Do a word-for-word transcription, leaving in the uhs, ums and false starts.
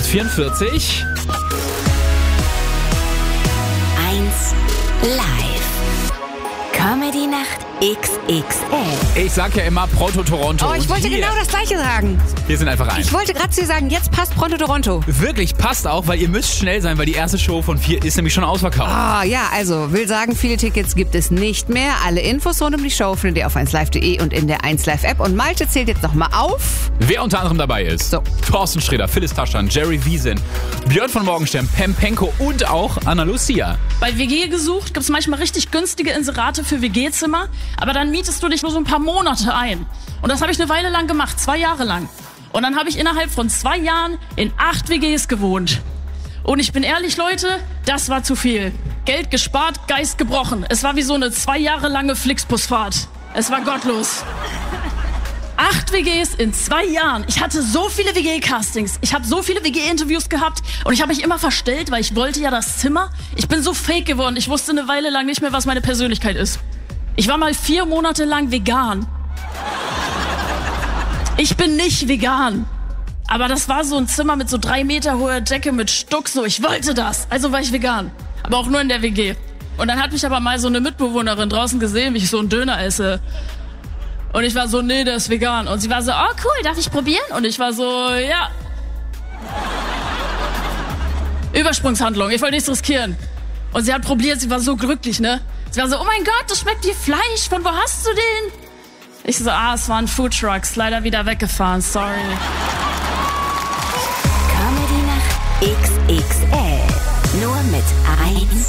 acht vierundvierzig. eins live. Comedy-Nacht X X L. Ich sag ja immer Pronto Toronto. Oh, ich wollte hier, genau das Gleiche sagen. Wir sind einfach ein. Ich wollte gerade zu dir sagen, jetzt passt Pronto Toronto. Wirklich, passt auch, weil ihr müsst schnell sein, weil die erste Show von vier ist nämlich schon ausverkauft. Ah, ja, also, will sagen, viele Tickets gibt es nicht mehr. Alle Infos rund um die Show findet ihr auf eins live punkt de und in der eins Live App. Und Malte zählt jetzt nochmal auf. Wer unter anderem dabei ist: So. Thorsten Sträter, Phyllis Taschan, Jerry Wiesen, Björn von Morgenstern, Pam Penko und auch Anna Lucia. Bei W G gesucht gibt es manchmal richtig günstige Inserate für W G-Zimmer, aber dann mietest du dich nur so ein paar Monate ein. Und das habe ich eine Weile lang gemacht, zwei Jahre lang. Und dann habe ich innerhalb von zwei Jahren in acht W Gs gewohnt. Und ich bin ehrlich, Leute, das war zu viel. Geld gespart, Geist gebrochen. Es war wie so eine zwei Jahre lange Flixbusfahrt. Es war gottlos. Acht W Gs in zwei Jahren. Ich hatte so viele W G-Castings. Ich habe so viele W G-Interviews gehabt. Und ich habe mich immer verstellt, weil ich wollte ja das Zimmer. Ich bin so fake geworden. Ich wusste eine Weile lang nicht mehr, was meine Persönlichkeit ist. Ich war mal vier Monate lang vegan. Ich bin nicht vegan. Aber das war so ein Zimmer mit so drei Meter hoher Decke mit Stuck. So, ich wollte das. Also war ich vegan. Aber auch nur in der W G. Und dann hat mich aber mal so eine Mitbewohnerin draußen gesehen, wie ich so einen Döner esse. Und ich war so, nee, der ist vegan. Und sie war so, oh cool, darf ich probieren? Und ich war so, ja. Übersprungshandlung, ich wollte nichts riskieren. Und sie hat probiert, sie war so glücklich, ne? Sie war so, oh mein Gott, das schmeckt wie Fleisch, von wo hast du den? Ich so, ah, es waren Foodtrucks, leider wieder weggefahren, sorry. Comedy-Nacht X X L. Nur mit eins